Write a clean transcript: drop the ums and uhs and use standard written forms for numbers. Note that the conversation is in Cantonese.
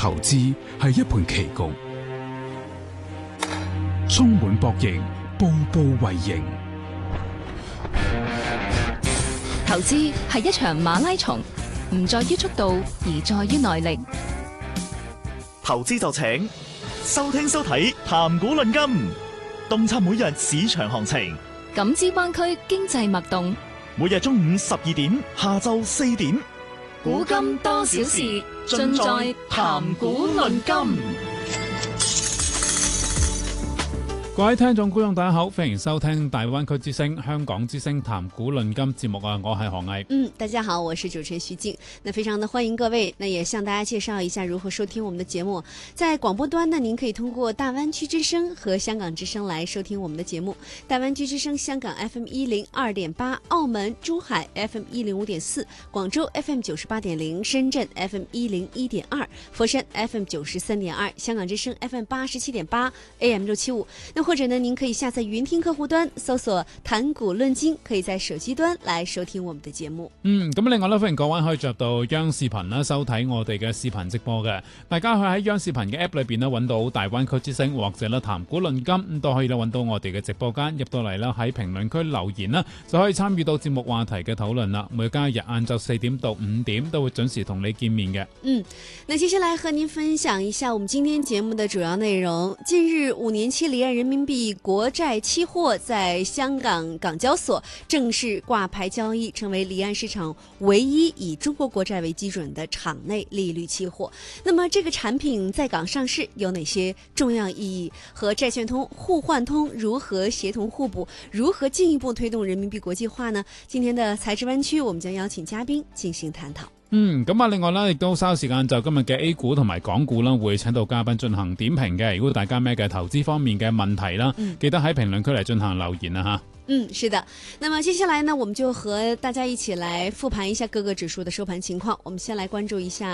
投資係一盤棋局，充滿博弈，步步為營。 投資係一場馬拉松，唔在於速度，而在於耐力。 投資就請收聽收睇談股論金，洞察每日市場行情， 感知灣區經濟脈動。 每日中午12點，下晝4點， 古今多少事，盡在談股論金。 各位聽眾觀眾大家好，歡迎收聽大灣區之聲香港之聲談股論金節目啊，我係何毅。 大家好，我是主持人徐靜。那非常的歡迎各位，那也向大家介紹一下如何收聽我們的節目。在廣播端呢，您可以通過大灣區之聲和香港之聲來收聽我們的節目。大灣區之聲香港 FM102.8， 澳門珠海 FM105.4， 廣州 FM98.0， 深圳 FM101.2， 佛山 FM93.2， 香港之聲 FM87.8 AM675。或者呢，您可以下載雲聽客戶端，搜索談股論金，可以在手機端來收聽我們的節目。 咁另外呢，歡迎各位可以着到央視頻啦，收睇我哋嘅視頻直播嘅。大家可以喺央視頻嘅 app 裏邊呢，揾到大灣區之聲或者呢談股論金，都可以呢揾到我哋嘅直播間，入到嚟啦，喺評論區留言啦，就可以參與到節目話題嘅討論啦。每家日晏晝4點到5點都會準時同你見面嘅。 那接下來和您分享一下我們今天節目的主要內容。近日5年期離岸人民幣國債期貨在香港港交所正式掛牌交易，成為離岸市場唯一以中國國債為基準的場內利率期貨。那麼這個產品在港上市有哪些重要意義？和債券通、互換通如何協同互補？如何進一步推動人民幣國際化呢？今天的財智灣區，我們將邀請嘉賓進行探討。 另外呢，亦都稍時間就今日嘅 A 股同埋港股啦，會請到嘉賓進行點評嘅。如果大家咩嘅投資方面嘅問題啦，記得喺評論區嚟進行留言啊吓。 是的。那麼接下來呢，我們就和大家一起來復盤一下各個指數的收盤情況。我們先來關注一下